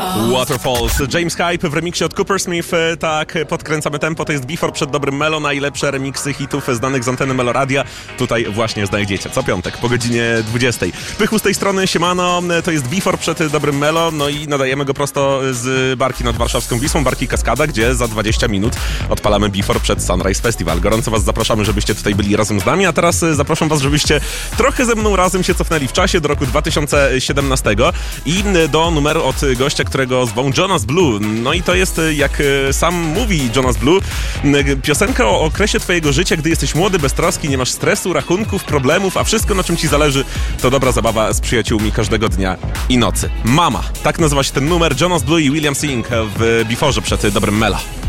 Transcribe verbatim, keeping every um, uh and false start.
Waterfalls. James Hype w remiksie od Cooper Smith. Tak, podkręcamy tempo. To jest Before przed dobrym Melo. Najlepsze remiksy hitów znanych z anteny Meloradia. Tutaj właśnie znajdziecie co piątek po godzinie dwudziestej. Pychu z tej strony, siemano. To jest Before przed dobrym Melo. No i nadajemy go prosto z barki nad warszawską Wisłą, barki Kaskada, gdzie za dwadzieścia minut odpalamy Before przed Sunrise Festival. Gorąco was zapraszamy, żebyście tutaj byli razem z nami, a teraz zapraszam was, żebyście trochę ze mną razem się cofnęli w czasie do roku dwa tysiące siedemnastego i do numeru od gościa, którego zwą Jonas Blue. No i to jest, jak sam mówi Jonas Blue, piosenka o okresie twojego życia, gdy jesteś młody, beztroski, nie masz stresu, rachunków, problemów, a wszystko, na czym ci zależy, to dobra zabawa z przyjaciółmi każdego dnia i nocy. Mama. Tak nazywa się ten numer. Jonas Blue i William Singh w Before'ze przed dobrym Melo.